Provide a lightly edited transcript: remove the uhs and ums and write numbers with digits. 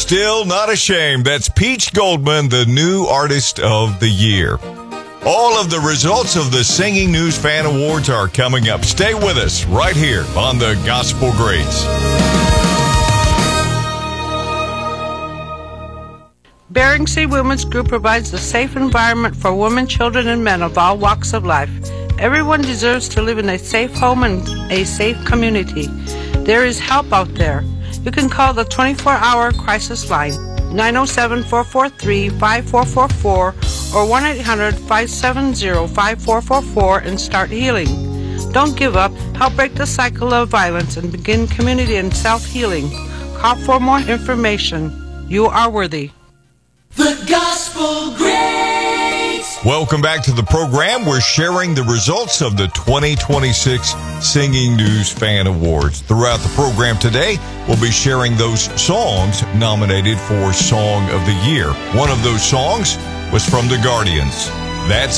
Still Not Ashamed. That's Peach Goldman, the new artist of the year. All of the results of the Singing News Fan Awards are coming up. Stay with us right here on the Gospel Greats. Bering Sea Women's Group provides a safe environment for women, children, and men of all walks of life. Everyone deserves to live in a safe home and a safe community. There is help out there. You can call the 24-hour crisis line, 907-443-5444 or 1-800-570-5444 and start healing. Don't give up. Help break the cycle of violence and begin community and self-healing. Call for more information. You are worthy. The Gospel Greats. Welcome back to the program. We're sharing the results of the 2026 Singing News Fan Awards. Throughout the program today, we'll be sharing those songs nominated for Song of the Year. One of those songs was from the Guardians. That's